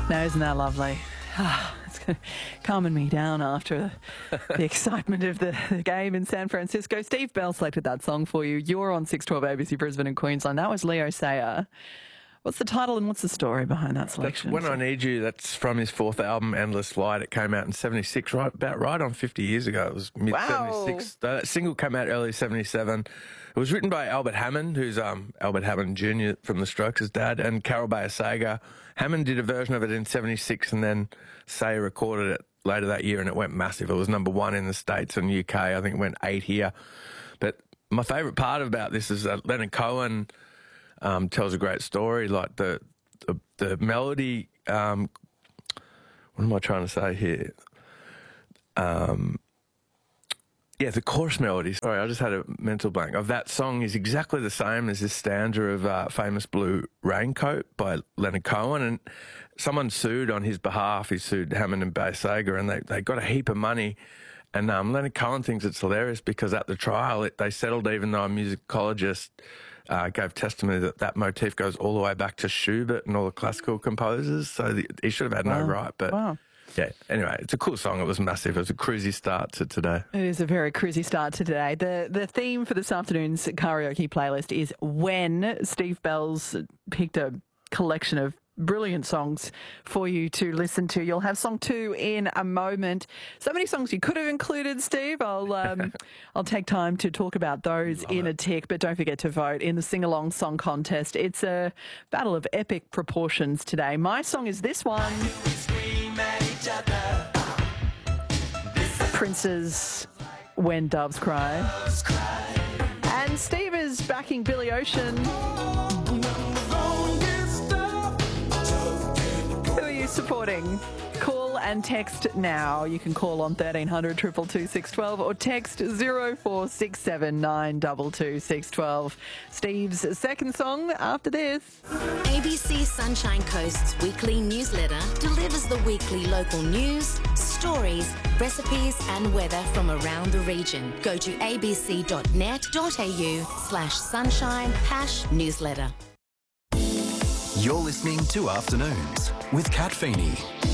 Now, isn't that lovely? It's calming me down after the excitement of the game in San Francisco. Steve Bell selected that song for you. You're on 612 ABC Brisbane and Queensland. That was Leo Sayer. What's the title and what's the story behind that selection? That's When I Need You. That's from his fourth album, Endless Light. It came out in 76, right on 50 years ago. It was mid-76. That single came out early 77. It was written by Albert Hammond, who's Albert Hammond Jr. from The Strokes' dad, and Carol Bayer Sager. Hammond did a version of it in 76, and then Sayer recorded it later that year, and it went massive. It was number 1 in the States and UK. I think it went 8 here. But my favourite part about this is that Leonard Cohen tells a great story. Like the melody. What am I trying to say here? The chorus melody. Sorry, I just had a mental blank. Of that song is exactly the same as this stanza of Famous Blue Raincoat by Leonard Cohen. And someone sued on his behalf. He sued Hammond and Bayer Sager, and they got a heap of money. And Leonard Cohen thinks it's hilarious because at the trial they settled, even though a musicologist gave testimony that motif goes all the way back to Schubert and all the classical composers. So he should have had no right. But yeah, anyway, it's a cool song. It was massive. It was a cruisy start to today. It is a very cruisy start to today. The theme for this afternoon's karaoke playlist is When. Steve Bell's picked a collection of brilliant songs for you to listen to. You'll have song 2 in a moment. So many songs you could have included, Steve. I'll take time to talk about those in a tick, but don't forget to vote in the sing-along song contest. It's a battle of epic proportions today. My song is this one. Prince's When Doves Cry. And Steve is backing Billy Ocean. Who are you supporting? Call and text now. You can call on 1300 222 612 or text 0467 922 612. Steve's second song after this. ABC Sunshine Coast's weekly newsletter delivers the weekly local news, stories, recipes and weather from around the region. Go to abc.net.au/sunshine-newsletter. You're listening to Afternoons with Kat Feeney.